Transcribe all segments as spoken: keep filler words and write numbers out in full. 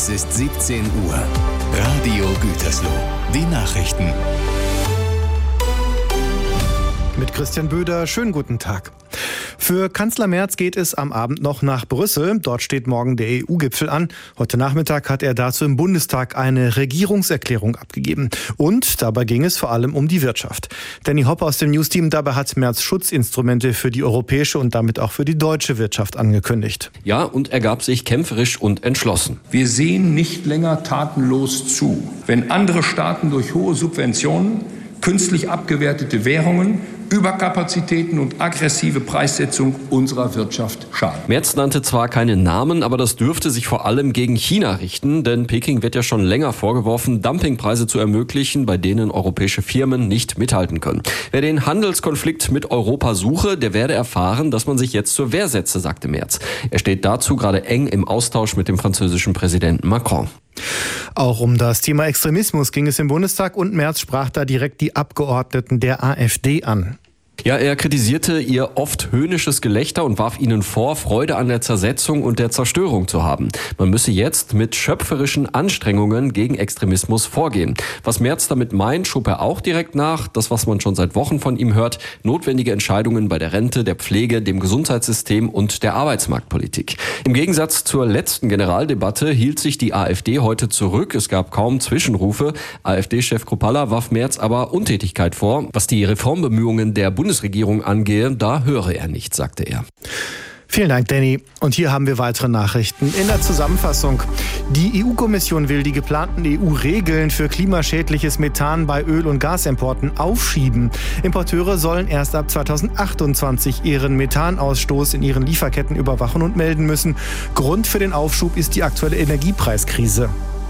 Es ist siebzehn Uhr. Radio Gütersloh. Die Nachrichten. Mit Christian Böder, schönen guten Tag. Für Kanzler Merz geht es am Abend noch nach Brüssel. Dort steht morgen der E U-Gipfel an. Heute Nachmittag hat er dazu im Bundestag eine Regierungserklärung abgegeben. Und dabei ging es vor allem um die Wirtschaft. Danny Hopp aus dem Newsteam, dabei hat Merz Schutzinstrumente für die europäische und damit auch für die deutsche Wirtschaft angekündigt. Ja, und er gab sich kämpferisch und entschlossen. Wir sehen nicht länger tatenlos zu, wenn andere Staaten durch hohe Subventionen, künstlich abgewertete Währungen, Überkapazitäten und aggressive Preissetzung unserer Wirtschaft schaden. Merz nannte zwar keine Namen, aber das dürfte sich vor allem gegen China richten, denn Peking wird ja schon länger vorgeworfen, Dumpingpreise zu ermöglichen, bei denen europäische Firmen nicht mithalten können. Wer den Handelskonflikt mit Europa suche, der werde erfahren, dass man sich jetzt zur Wehr setze, sagte Merz. Er steht dazu gerade eng im Austausch mit dem französischen Präsidenten Macron. Auch um das Thema Extremismus ging es im Bundestag und Merz sprach da direkt die Abgeordneten der AfD an. Ja, er kritisierte ihr oft höhnisches Gelächter und warf ihnen vor, Freude an der Zersetzung und der Zerstörung zu haben. Man müsse jetzt mit schöpferischen Anstrengungen gegen Extremismus vorgehen. Was Merz damit meint, schob er auch direkt nach. Das, was man schon seit Wochen von ihm hört, notwendige Entscheidungen bei der Rente, der Pflege, dem Gesundheitssystem und der Arbeitsmarktpolitik. Im Gegensatz zur letzten Generaldebatte hielt sich die AfD heute zurück. Es gab kaum Zwischenrufe. AfD-Chef Kruppalla warf Merz aber Untätigkeit vor. Was die Reformbemühungen der Bundesregierung angehe, da höre er nicht, sagte er. Vielen Dank, Danny. Und hier haben wir weitere Nachrichten in der Zusammenfassung. Die E U-Kommission will die geplanten E U-Regeln für klimaschädliches Methan bei Öl- und Gasimporten aufschieben. Importeure sollen erst ab zweitausendachtundzwanzig ihren Methanausstoß in ihren Lieferketten überwachen und melden müssen. Grund für den Aufschub ist die aktuelle Energiepreiskrise.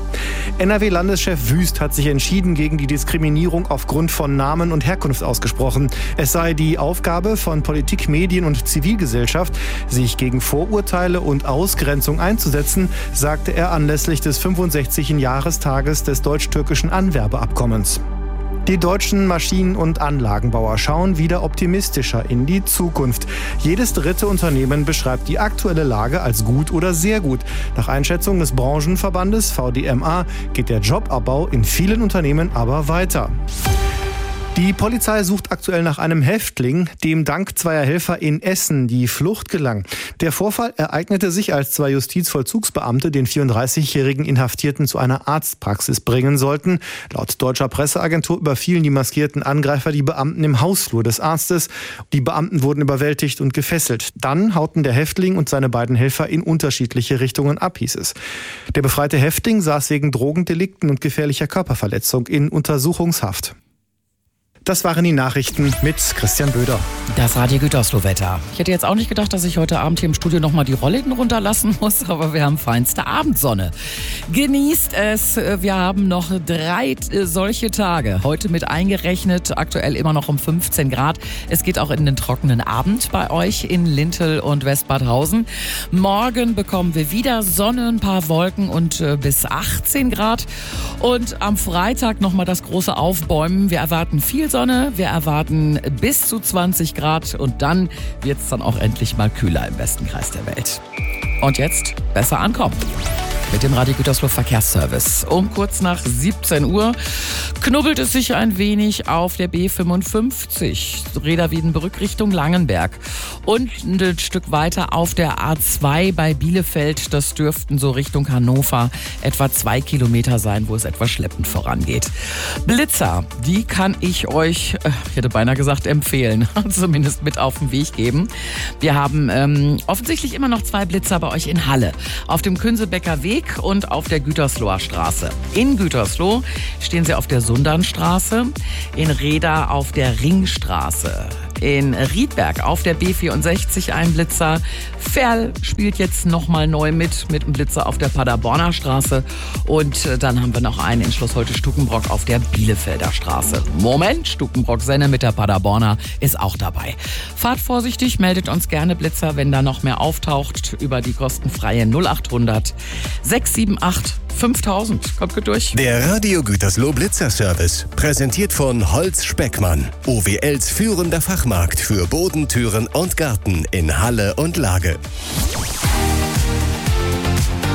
N R W-Landeschef Wüst hat sich entschieden gegen die Diskriminierung aufgrund von Namen und Herkunft ausgesprochen. Es sei die Aufgabe von Politik, Medien und Zivilgesellschaft, sich gegen Vorurteile und Ausgrenzung einzusetzen, sagte er anlässlich des fünfundsechzigsten Jahrestages des deutsch-türkischen Anwerbeabkommens. Die deutschen Maschinen- und Anlagenbauer schauen wieder optimistischer in die Zukunft. Jedes dritte Unternehmen beschreibt die aktuelle Lage als gut oder sehr gut. Nach Einschätzung des Branchenverbandes V D M A geht der Jobabbau in vielen Unternehmen aber weiter. Die Polizei sucht aktuell nach einem Häftling, dem dank zweier Helfer in Essen die Flucht gelang. Der Vorfall ereignete sich, als zwei Justizvollzugsbeamte den vierunddreißigjährigen Inhaftierten zu einer Arztpraxis bringen sollten. Laut deutscher Presseagentur überfielen die maskierten Angreifer die Beamten im Hausflur des Arztes. Die Beamten wurden überwältigt und gefesselt. Dann hauten der Häftling und seine beiden Helfer in unterschiedliche Richtungen ab, hieß es. Der befreite Häftling saß wegen Drogendelikten und gefährlicher Körperverletzung in Untersuchungshaft. Das waren die Nachrichten mit Christian Böder. Das Radio Gütersloh-Wetter. Ich hätte jetzt auch nicht gedacht, dass ich heute Abend hier im Studio nochmal die Rollläden runterlassen muss, aber wir haben feinste Abendsonne. Genießt es. Wir haben noch drei solche Tage. Heute mit eingerechnet, aktuell immer noch um fünfzehn Grad. Es geht auch in den trockenen Abend bei euch in Lintel und Westbadhausen. Morgen bekommen wir wieder Sonne, ein paar Wolken und bis achtzehn Grad. Und am Freitag nochmal das große Aufbäumen. Wir erwarten viel Sonne, wir erwarten bis zu zwanzig Grad und dann wird es dann auch endlich mal kühler im besten Kreis der Welt. Und jetzt besser ankommen mit dem Radio Gütersloh Verkehrsservice. Um kurz nach siebzehn Uhr knubbelt es sich ein wenig auf der B fünfundfünfzig, Reda-Wiedenbrück Richtung Langenberg. Und ein Stück weiter auf der A zwei bei Bielefeld, das dürften so Richtung Hannover etwa zwei Kilometer sein, wo es etwas schleppend vorangeht. Blitzer, die kann ich euch, ich hätte beinahe gesagt, empfehlen, zumindest mit auf den Weg geben. Wir haben ähm, offensichtlich immer noch zwei Blitzer bei euch in Halle, auf dem Künsebecker Weg und auf der Gütersloher Straße. In Gütersloh stehen sie auf der Sundernstraße, in Reda auf der Ringstraße, in Riedberg auf der B vierundsechzig ein Blitzer. Ferl spielt jetzt nochmal neu mit, mit einem Blitzer auf der Paderborner Straße. Und dann haben wir noch einen in Schloss Holte-Stukenbrock auf der Bielefelder Straße. Moment, Stukenbrock-Senne mit der Paderborner ist auch dabei. Fahrt vorsichtig, meldet uns gerne Blitzer, wenn da noch mehr auftaucht, über die kostenfreie null achthundert sechs sieben acht fünftausend. Kommt gut durch. Der Radio Gütersloh Blitzer Service, präsentiert von Holz Speckmann, O W Ls führender Fachmarkt für Boden, Türen und Garten in Halle und Lage.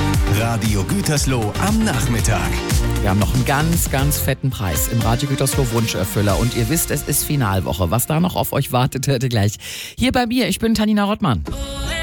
Radio Gütersloh am Nachmittag. Wir haben noch einen ganz, ganz fetten Preis im Radio Gütersloh Wunscherfüller. Und ihr wisst, es ist Finalwoche. Was da noch auf euch wartet, hört ihr gleich hier bei mir. Ich bin Tanina Rottmann.